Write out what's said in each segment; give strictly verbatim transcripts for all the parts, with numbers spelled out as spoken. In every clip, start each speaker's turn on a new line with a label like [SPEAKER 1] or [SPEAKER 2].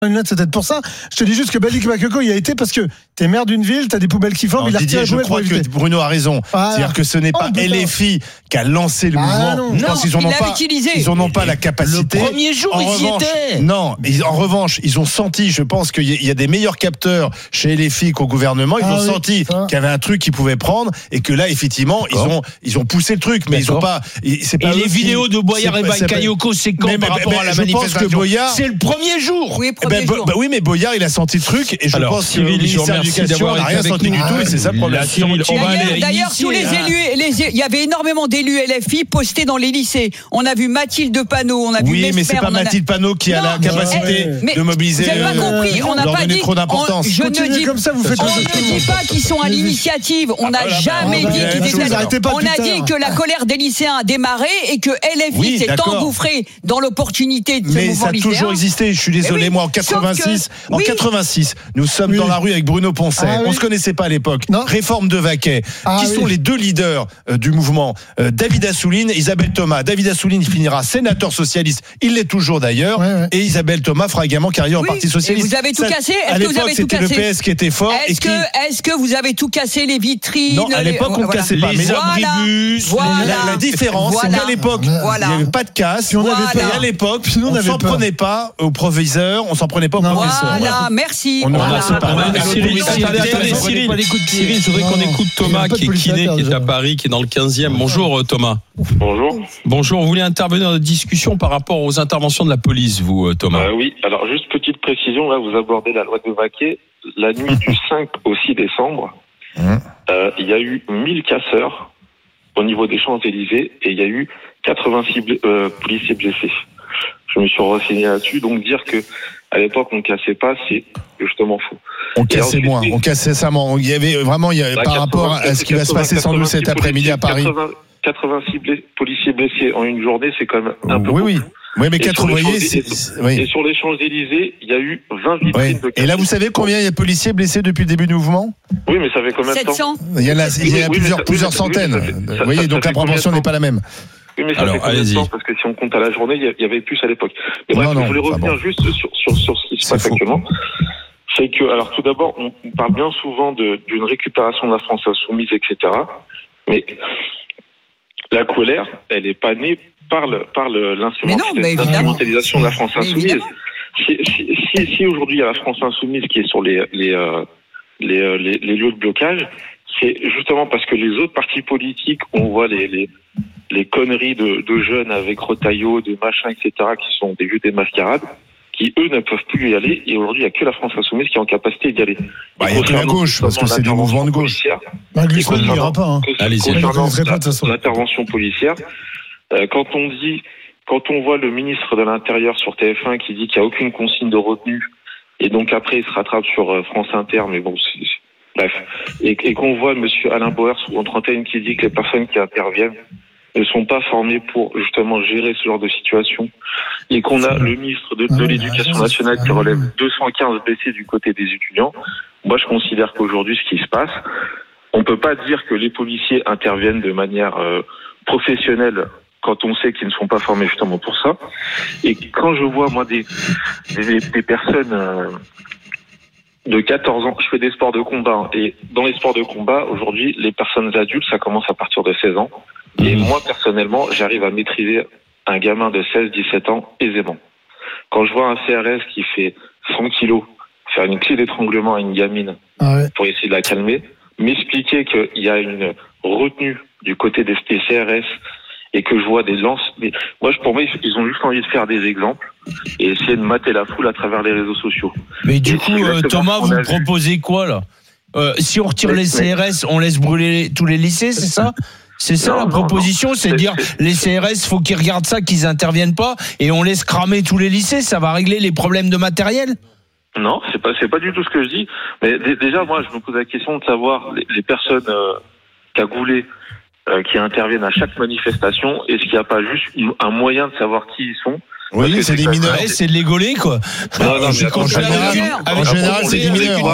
[SPEAKER 1] une lettre, c'est peut-être pour ça. Je te dis juste que Balik Bakayoko y a été parce que t'es maire d'une ville, t'as des poubelles qui forment, il a retiré
[SPEAKER 2] je crois que Bruno a raison. Ah, c'est-à-dire que ce n'est pas oh, L F I qui a lancé le ah, mouvement.
[SPEAKER 3] Non,
[SPEAKER 2] je pense qu'ils
[SPEAKER 3] non,
[SPEAKER 2] n'ont pas, ils n'ont pas la capacité.
[SPEAKER 3] Le premier jour,
[SPEAKER 2] en
[SPEAKER 3] ils
[SPEAKER 2] revanche,
[SPEAKER 3] y étaient.
[SPEAKER 2] Non, ils, en revanche, ils ont senti, je pense qu'il y a des meilleurs capteurs chez L F I qu'au gouvernement. Ils ah, ont oui, senti ça. qu'il y avait un truc qu'ils pouvaient prendre et que là, effectivement, ils ont, ils ont poussé le truc, mais D'accord. ils ont pas. C'est pas
[SPEAKER 3] et les vidéos de Boyard et Bakayoko, c'est quand par rapport à la manifestation. C'est le premier jour.
[SPEAKER 4] Oui, premier jour.
[SPEAKER 2] Oui, mais Boyard, il a senti le truc et je
[SPEAKER 3] Alors,
[SPEAKER 2] pense
[SPEAKER 3] Cyril,
[SPEAKER 2] que le ministère de l'Éducation n'a rien senti du tout et c'est ça le problème.
[SPEAKER 4] D'ailleurs, tous les élus, il y avait énormément d'élus L F I postés dans les lycées. On a vu Mathilde Panot, on a vu
[SPEAKER 2] Oui,
[SPEAKER 4] Mesmer,
[SPEAKER 2] mais c'est pas Mathilde Panot qui a la capacité de mobiliser.
[SPEAKER 4] Vous n'avez pas compris, on n'a pas dit.
[SPEAKER 2] Trop d'importance.
[SPEAKER 4] Je ne dis,
[SPEAKER 1] comme ça, vous faites
[SPEAKER 4] on ne dit pas qu'ils sont à l'initiative. On n'a jamais dit qu'ils étaient. On a dit que la colère des lycéens a démarré et que L F I s'est engouffré dans l'opportunité de ce mouvement lycéen.
[SPEAKER 2] Mais ça a toujours existé. Je suis désolé, moi en quatre-vingt-six, en quatre-vingt-six, nous sommes dans la rue avec Bruno Poncet. On se connaissait pas à l'époque. Réforme de Vaquet. Qui sont les deux leaders du mouvement? David Assouline, Isabelle Thomas. David Assouline finira sénateur socialiste. Il l'est toujours d'ailleurs. Ouais, ouais. Et Isabelle Thomas fera également carrière oui, au Parti socialiste.
[SPEAKER 4] Vous avez tout
[SPEAKER 2] ça,
[SPEAKER 4] cassé. Est-ce
[SPEAKER 2] à
[SPEAKER 4] que
[SPEAKER 2] l'époque,
[SPEAKER 4] vous avez tout
[SPEAKER 2] c'était
[SPEAKER 4] cassé
[SPEAKER 2] le P S qui était fort.
[SPEAKER 4] Est-ce que, qui... est-ce que vous avez tout cassé, les vitrines?
[SPEAKER 2] Non, à l'époque, on ne cassait pas.
[SPEAKER 3] Les
[SPEAKER 2] mais
[SPEAKER 3] abribus.
[SPEAKER 4] Voilà.
[SPEAKER 2] La, la différence, voilà. c'est qu'à l'époque, voilà. il n'y avait pas de casse.
[SPEAKER 4] Voilà.
[SPEAKER 2] Et à l'époque, on ne s'en prenait pas au proviseur, on s'en prenait pas au professeur.
[SPEAKER 4] Voilà, merci.
[SPEAKER 3] On a Cyril, Cyril, je voudrais qu'on écoute Thomas qui est kiné, qui est à Paris, qui est dans le quinzième. Bonjour Thomas.
[SPEAKER 5] Bonjour.
[SPEAKER 3] Bonjour, vous voulez intervenir dans notre discussion par rapport aux interventions de la police, vous Thomas?
[SPEAKER 5] euh, Oui, alors juste petite précision, là vous abordez la loi de Vaquet. La nuit du cinq au six décembre, euh, il y a eu mille casseurs au niveau des Champs-Élysées et il y a eu quatre-vingt-six euh, policiers blessés. Je me suis renseigné là-dessus, donc dire que à l'époque on ne cassait pas, c'est justement faux.
[SPEAKER 2] On cassait ensuite, moins, on cassait ça moins. Il y avait vraiment, il y avait, bah, par rapport à ce qui va se passer sans doute cet après-midi à Paris.
[SPEAKER 5] quatre-vingt-six policiers blessés en une journée, c'est quand même un peu
[SPEAKER 2] oui, oui.
[SPEAKER 5] beaucoup.
[SPEAKER 2] Oui, mais quatre voyez,
[SPEAKER 5] c'est, oui. Et sur les Champs-Élysées, il y a eu vingt vitrines oui. de cassés.
[SPEAKER 2] Et là, vous savez combien il y a de policiers blessés depuis le début du mouvement?
[SPEAKER 5] Oui, mais ça fait combien de temps?
[SPEAKER 4] sept cents.
[SPEAKER 2] Il y en a, il y a oui, plusieurs, ça, plusieurs oui, centaines. Ça, ça, vous voyez, donc la proportion n'est pas la même.
[SPEAKER 5] Oui, mais ça
[SPEAKER 3] Alors,
[SPEAKER 5] fait combien de temps? Parce que si on compte à la journée, il y avait plus à l'époque. Mais bref,
[SPEAKER 2] non, non,
[SPEAKER 5] je voulais revenir bon. juste sur, sur, sur ce qui se passe actuellement. C'est que, alors tout d'abord, on parle bien souvent de, d'une récupération de la France insoumise, et cetera. Mais la colère, elle n'est pas née par, le, par le, l'instrumentalisation de la France insoumise. Si, si, si, si aujourd'hui il y a la France insoumise qui est sur les, les, euh, les, euh, les, les lieux de blocage, c'est justement parce que les autres partis politiques, on voit les, les, les conneries de, de jeunes avec Retailleau, de machin, et cetera, qui sont des vues des mascarades, qui eux ne peuvent plus y aller, et aujourd'hui il n'y a que la France insoumise qui est en capacité d'y aller.
[SPEAKER 2] Bah, il y a que la gauche, parce que c'est des mouvements de gauche.
[SPEAKER 1] Bah, lui, ça ne dira pas. Hein.
[SPEAKER 3] Allez-y,
[SPEAKER 5] concernant la, l'intervention policière, euh, quand on dit, quand on voit le ministre de l'Intérieur sur T F un qui dit qu'il n'y a aucune consigne de retenue, et donc après il se rattrape sur euh, France Inter, mais bon, c'est, bref, et, et qu'on voit monsieur Alain Bauer sur Entre Antenne qui dit que les personnes qui interviennent ne sont pas formés pour justement gérer ce genre de situation, et qu'on a le ministre de, de l'Éducation nationale qui relève deux cent quinze blessés du côté des étudiants. Moi, je considère qu'aujourd'hui, ce qui se passe, on peut pas dire que les policiers interviennent de manière euh, professionnelle quand on sait qu'ils ne sont pas formés justement pour ça. Et quand je vois, moi, des, des, des personnes euh, de quatorze ans, je fais des sports de combat, et dans les sports de combat, aujourd'hui, les personnes adultes, ça commence à partir de seize ans. Et moi, personnellement, j'arrive à maîtriser un gamin de seize dix-sept ans aisément. Quand je vois un C R S qui fait cent kilos faire une clé d'étranglement à une gamine ah ouais. pour essayer de la calmer, m'expliquer qu'il y a une retenue du côté des C R S et que je vois des lances... Mais moi, pour moi, ils ont juste envie de faire des exemples et essayer de mater la foule à travers les réseaux sociaux.
[SPEAKER 3] Mais du et coup, euh, Thomas, vous proposez quoi, là euh, Si on retire mais, les C R S, mais... on laisse brûler tous les lycées, c'est ça? C'est ça non, la proposition, non, non. c'est, c'est de dire c'est... les C R S, faut qu'ils regardent ça, qu'ils interviennent pas, et on laisse cramer tous les lycées, ça va régler les problèmes de matériel?
[SPEAKER 5] Non, c'est pas c'est pas du tout ce que je dis. Mais d- déjà, moi, je me pose la question de savoir les, les personnes euh, cagoulées euh, qui interviennent à chaque manifestation. Est-ce qu'il n'y a pas juste un moyen de savoir qui ils sont
[SPEAKER 2] Oui, c'est des mineurs.
[SPEAKER 3] Ouais, c'est de les gauler, quoi.
[SPEAKER 2] Non, non, mais en général, en général, c'est des mineurs.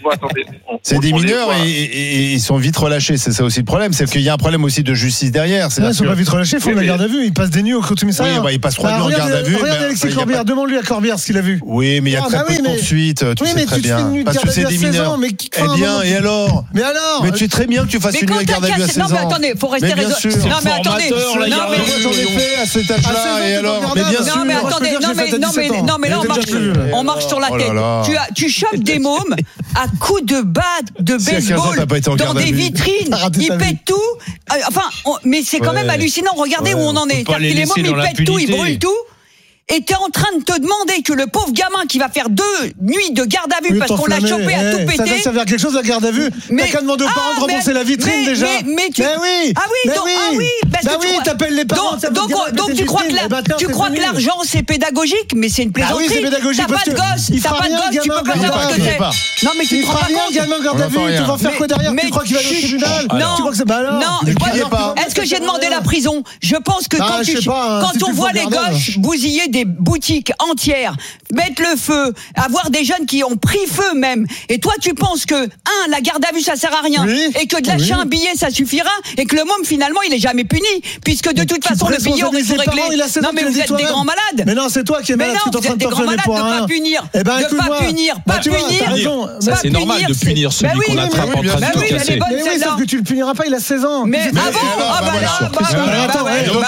[SPEAKER 2] C'est des mineurs et ils sont vite relâchés. C'est ça aussi le problème. C'est qu'il y a un problème aussi de justice derrière.
[SPEAKER 1] Ils sont pas vite relâchés, ils font de la garde à vue. Ils passent des nuits au commissariat.
[SPEAKER 2] Oui, ils passent trois nuits en garde à vue.
[SPEAKER 1] Regarde Alexis Corbière, demande-lui à Corbière ce qu'il a vu.
[SPEAKER 2] Oui, mais il y a très peu de poursuites. Tu sais très bien. Parce que c'est des mineurs. Eh bien, et alors?
[SPEAKER 1] Mais alors?
[SPEAKER 2] Mais tu sais très bien que tu fasses une nuit à garde à vue à seize ans.
[SPEAKER 4] Non, mais attendez, faut rester raisonnable.
[SPEAKER 2] Non,
[SPEAKER 4] mais attendez.
[SPEAKER 2] Non, mais j'en ai fait à cet âge-là, et alors? Mais bien sûr.
[SPEAKER 4] Non, mais attendez, non, mais, non, mais, non, mais là, on marche, on marche sur la tête. Tu, as, tu chopes des mômes à coups de bat, de baseball, dans des vitrines. Ils pètent tout. Enfin, on, mais c'est quand même hallucinant. Regardez où on en est. C'est-à-dire que les mômes, ils pètent tout, ils brûlent tout. Et t'es en train de te demander que le pauvre gamin qui va faire deux nuits de garde à vue oui, parce qu'on l'a chopé à tout péter.
[SPEAKER 1] Ça va servir à quelque chose la garde à vue. Mais t'as qu'à demander aux parents ah, de rembourser la vitrine
[SPEAKER 4] mais,
[SPEAKER 1] déjà.
[SPEAKER 4] Mais, mais, tu...
[SPEAKER 1] mais oui.
[SPEAKER 4] Ah oui. Donc,
[SPEAKER 1] oui.
[SPEAKER 4] Ah oui.
[SPEAKER 1] Bah, bah oui. T'appelles les parents.
[SPEAKER 4] Donc, donc, donc, donc tu crois que la, bah, tu crois que l'argent c'est pédagogique, mais c'est une plaisanterie.
[SPEAKER 1] Ah oui, c'est pédagogique.
[SPEAKER 4] T'as pas de gosse. T'as pas de gosse. Tu peux pas savoir ce que c'est. Non mais tu te rends pas compte.
[SPEAKER 1] Gamin garde à vue. Tu vas faire quoi derrière? Tu crois qu'il va aller au tribunal?
[SPEAKER 4] Non.
[SPEAKER 1] Tu crois que c'est bah alors?
[SPEAKER 4] Non. Est-ce que j'ai demandé la prison? Je pense que quand on voit les gauches bousiller des boutiques entière, mettre le feu, avoir des jeunes qui ont pris feu même. Et toi, tu penses que, un, la garde à vue, ça sert à rien,
[SPEAKER 1] oui,
[SPEAKER 4] et que de lâcher oui. un billet, ça suffira, et que le môme, finalement, il est jamais puni, puisque de toute façon, le billet aurait tout réglé. Non, mais vous êtes des grands malades.
[SPEAKER 1] Mais non, c'est toi qui es malade.
[SPEAKER 4] Mais non, vous êtes des grands malades de pas punir. De pas punir, pas punir.
[SPEAKER 3] Ça, c'est normal de punir celui qu'on attrape en train de tout casser.
[SPEAKER 1] Mais oui, sauf que tu le puniras pas, il a seize ans.
[SPEAKER 4] Mais avant, ah bah là, bah là,
[SPEAKER 1] attends,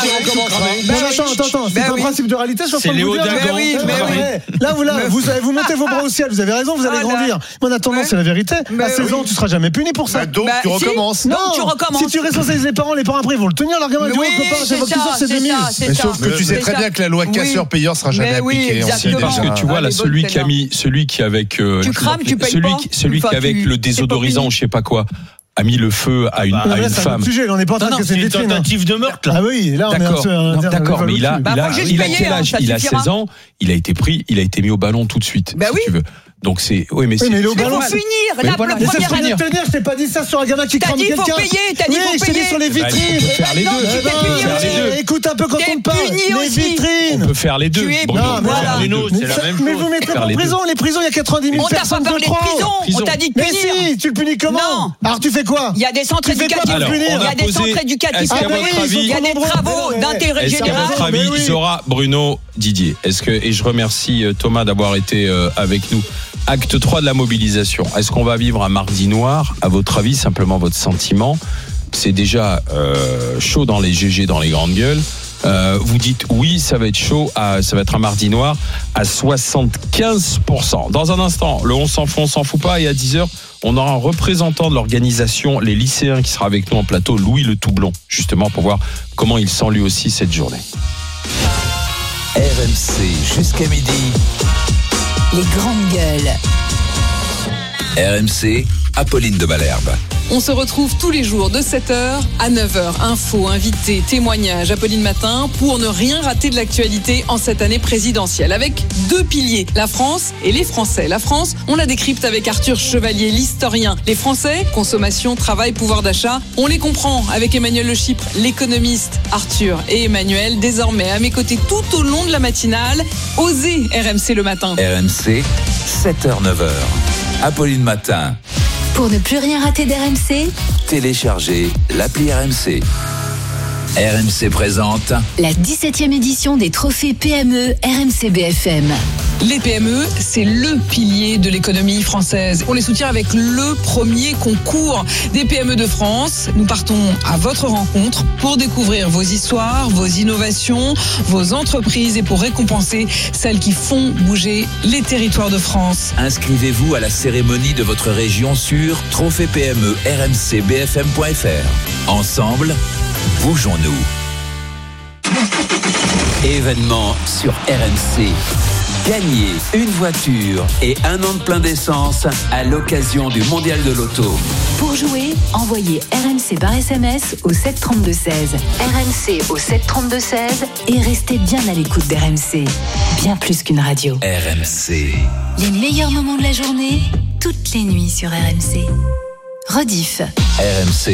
[SPEAKER 1] attends, attends, c'est un principe de réalité, je
[SPEAKER 3] c'est Léo Dagan.
[SPEAKER 1] Là, vous, là, vous, vous montez vos bras au ciel, vous avez raison, vous allez ah, grandir. Mais en attendant, ouais. c'est la vérité. Bah, à seize oui. ans, tu seras jamais puni pour ça.
[SPEAKER 2] Bah, donc, bah, tu
[SPEAKER 4] si.
[SPEAKER 2] recommences.
[SPEAKER 4] Non, non, tu recommences.
[SPEAKER 1] Si tu responsabilises les parents, les parents après, ils vont le tenir, leur gamin.
[SPEAKER 4] Oui,
[SPEAKER 1] copain, chaque fois qu'ils sortent, c'est deux mille.
[SPEAKER 2] Mais sauf que tu sais très bien que la loi casseur-payeur sera jamais appliquée.
[SPEAKER 6] Parce que tu vois, là, celui qui a mis, celui qui avec,
[SPEAKER 4] tu crames, tu payes pas.
[SPEAKER 6] Celui qui avec le désodorisant ou je sais pas quoi. A mis le feu à une, bah, à une femme.
[SPEAKER 1] Sujet, on n'est pas en train de casser une vitrine.
[SPEAKER 3] Tentative de meurtre là.
[SPEAKER 1] Ah oui, là on
[SPEAKER 6] d'accord,
[SPEAKER 1] est un, un,
[SPEAKER 6] d'accord, mais il a,
[SPEAKER 4] bah,
[SPEAKER 6] il a, il a quel âge? Il a seize ans. Il a été pris, il a été mis au ballon tout de suite.
[SPEAKER 4] Bah
[SPEAKER 6] si
[SPEAKER 4] oui.
[SPEAKER 6] tu veux. Donc c'est, oui, mais c'est.
[SPEAKER 1] Oui, mais
[SPEAKER 4] il faut finir. La
[SPEAKER 6] voilà,
[SPEAKER 4] première année.
[SPEAKER 1] Je t'ai pas dit ça sur un gamin qui crame quelqu'un.
[SPEAKER 4] T'as dit faut payer. T'as dit faut payer.
[SPEAKER 1] Sur les vitrines.
[SPEAKER 6] On peut faire les deux.
[SPEAKER 1] Écoute un peu quand on te parle. Les vitrines.
[SPEAKER 6] On peut faire les deux.
[SPEAKER 3] Bruno, c'est la même chose.
[SPEAKER 1] Mais vous mettrez pas en prison. Les prisons, il y a quatre-vingt-dix mille personnes.
[SPEAKER 4] On t'a pas parlé de prison. On t'a dit de punir.
[SPEAKER 1] Mais si, tu le punis comment? Alors tu fais quoi?
[SPEAKER 4] Il y a des centres éducatifs. Il y a des centres éducatifs. Il y a des travaux d'intérêt général.
[SPEAKER 6] À votre avis, Zora, Bruno, Didier, est-ce que, et je remercie Thomas d'avoir été avec nous. Acte trois de la mobilisation. Est-ce qu'on va vivre un mardi noir? À votre avis, simplement votre sentiment? C'est déjà euh, chaud dans les G G, dans les grandes gueules. Euh, vous dites oui, ça va être chaud, à, ça va être un mardi noir à soixante-quinze pour cent. Dans un instant, le on s'en fout, on s'en fout pas, et à dix heures, on aura un représentant de l'organisation Les Lycéens qui sera avec nous en plateau, Louis Le Toublon, justement pour voir comment il sent lui aussi cette journée.
[SPEAKER 7] R M C jusqu'à midi.
[SPEAKER 8] Les grandes gueules.
[SPEAKER 7] R M C, Apolline de Malherbe.
[SPEAKER 9] On se retrouve tous les jours de sept heures à neuf heures. Infos, invités, témoignages, Apolline Matin, pour ne rien rater de l'actualité en cette année présidentielle. Avec deux piliers, la France et les Français. La France, on la décrypte avec Arthur Chevalier, l'historien. Les Français, consommation, travail, pouvoir d'achat, on les comprend avec Emmanuel Le Chypre, l'économiste. Arthur et Emmanuel, désormais à mes côtés tout au long de la matinale. Osez R M C le matin.
[SPEAKER 7] R M C, sept heures neuf heures. Apolline Matin.
[SPEAKER 8] Pour ne plus rien rater d'R M C,
[SPEAKER 7] téléchargez l'appli R M C. R M C présente
[SPEAKER 8] la dix-septième édition des trophées P M E R M C B F M.
[SPEAKER 9] Les P M E, c'est le pilier de l'économie française. On les soutient avec le premier concours des P M E de France. Nous partons à votre rencontre pour découvrir vos histoires, vos innovations, vos entreprises et pour récompenser celles qui font bouger les territoires de France.
[SPEAKER 7] Inscrivez-vous à la cérémonie de votre région sur trophée P M E R M C B F M point F R. Ensemble, bougeons-nous. Événement sur R M C. Gagnez une voiture et un an de plein d'essence à l'occasion du Mondial de l'Auto.
[SPEAKER 8] Pour jouer, envoyez R M C par S M S au sept trente-deux seize. R M C au sept trente-deux seize et restez bien à l'écoute d'R M C. Bien plus qu'une radio.
[SPEAKER 7] R M C.
[SPEAKER 8] Les meilleurs moments de la journée, toutes les nuits sur R M C. Rediff.
[SPEAKER 7] R M C.